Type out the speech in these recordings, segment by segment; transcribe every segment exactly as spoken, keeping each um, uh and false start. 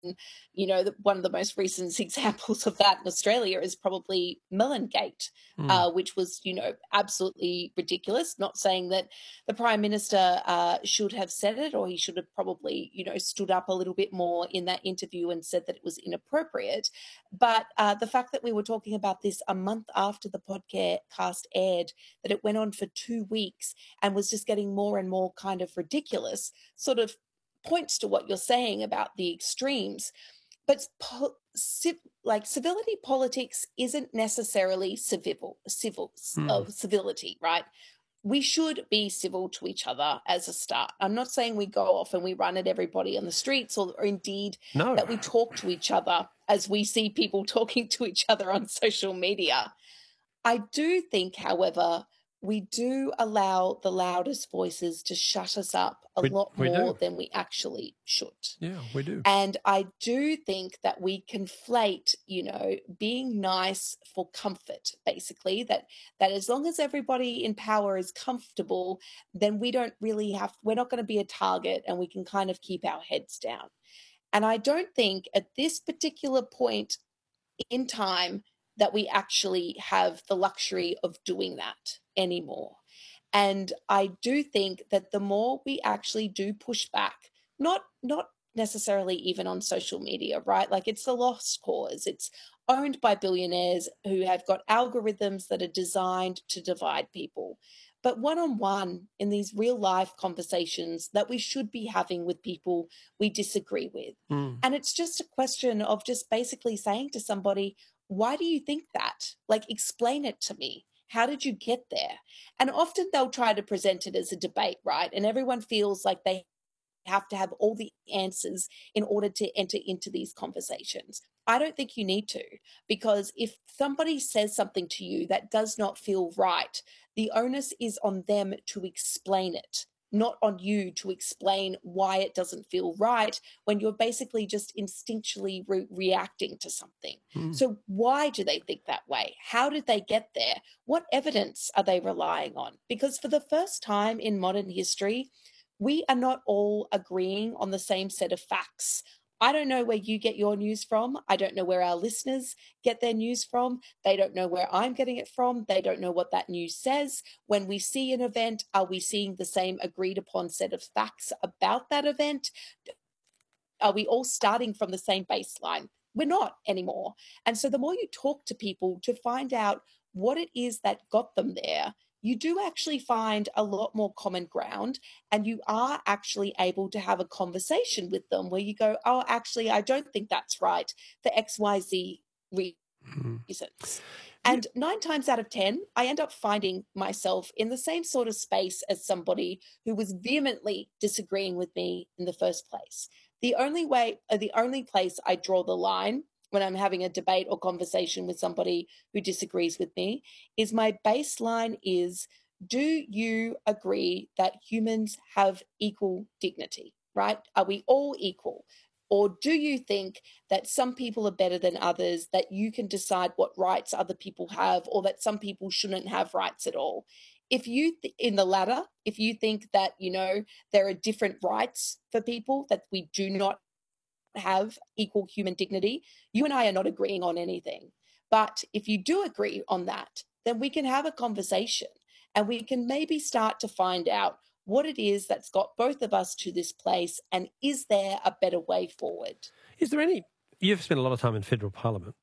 you know, the, one of the most recent examples of that in Australia is probably Mellongate, mm. uh, which was, you know, absolutely ridiculous. Not saying that the Prime Minister uh, should have said it, or he should have probably, you know, stood up a little bit more in that interview and said that it was inappropriate. But uh, the fact that we were talking about this a month after the podcast aired, that it went on for two weeks and was just getting more and more kind of ridiculous, sort of points to what you're saying about the extremes. But po- civ- like civility politics isn't necessarily civil, civil mm. of civility, right? We should be civil to each other as a start. I'm not saying we go off and we run at everybody on the streets, or, or indeed no. that we talk to each other as we see people talking to each other on social media. I do think, however, we do allow the loudest voices to shut us up a we, lot we more do. than we actually should. Yeah, we do. And I do think that we conflate, you know, being nice for comfort, basically, that that as long as everybody in power is comfortable, then we don't really have, we're not going to be a target, and we can kind of keep our heads down. And I don't think at this particular point in time that we actually have the luxury of doing that anymore. And I do think that the more we actually do push back, not not necessarily even on social media, right? Like, it's a lost cause. It's owned by billionaires who have got algorithms that are designed to divide people. But one-on-one in these real life conversations that we should be having with people we disagree with. Mm. And it's just a question of just basically saying to somebody, why do you think that? Like, explain it to me. How did you get there? And often they'll try to present it as a debate, right? And everyone feels like they have to have all the answers in order to enter into these conversations. I don't think you need to, because if somebody says something to you that does not feel right, the onus is on them to explain it, not on you to explain why it doesn't feel right when you're basically just instinctually re- reacting to something. Mm. So why do they think that way? How did they get there? What evidence are they relying on? Because for the first time in modern history, we are not all agreeing on the same set of facts. I don't know where you get your news from. I don't know where our listeners get their news from. They don't know where I'm getting it from. They don't know what that news says. When we see an event, are we seeing the same agreed upon set of facts about that event? Are we all starting from the same baseline? We're not anymore. And so the more you talk to people to find out what it is that got them there, you do actually find a lot more common ground, and you are actually able to have a conversation with them where you go, oh, actually, I don't think that's right for X Y Z reasons. Mm. And nine times out of ten, I end up finding myself in the same sort of space as somebody who was vehemently disagreeing with me in the first place. The only way, or the only place I draw the line when I'm having a debate or conversation with somebody who disagrees with me is my baseline is, do you agree that humans have equal dignity, right? Are we all equal? Or do you think that some people are better than others, that you can decide what rights other people have, or that some people shouldn't have rights at all? If you, th- in the latter, if you think that, you know, there are different rights for people, that we do not have equal human dignity, you and I are not agreeing on anything. But if you do agree on that, then we can have a conversation, and we can maybe start to find out what it is that's got both of us to this place, and is there a better way forward? Is there any, you've spent a lot of time in federal parliament.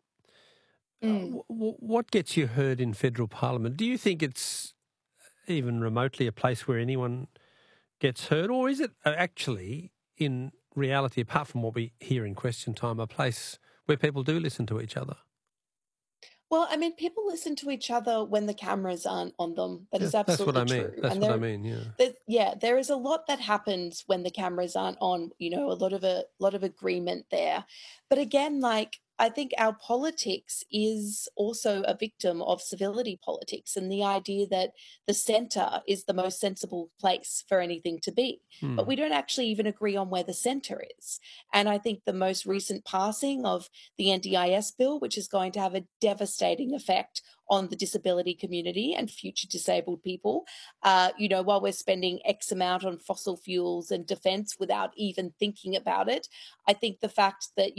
Mm. Uh, w- what gets you heard in federal parliament? Do you think it's even remotely a place where anyone gets heard, or is it actually, in reality, apart from what we hear in question time, a place where people do listen to each other? Well, I mean, people listen to each other when the cameras aren't on them. That yeah, is absolutely that's what I mean. true. That's and what there, I mean. Yeah, there, yeah, there is a lot that happens when the cameras aren't on. You know, a lot of a lot of agreement there. But again, like, I think our politics is also a victim of civility politics and the idea that the centre is the most sensible place for anything to be. But Hmm. we don't actually even agree on where the centre is. And I think the most recent passing of the N D I S bill, which is going to have a devastating effect on the disability community and future disabled people, uh, you know, while we're spending X amount on fossil fuels and defence without even thinking about it, I think the fact that,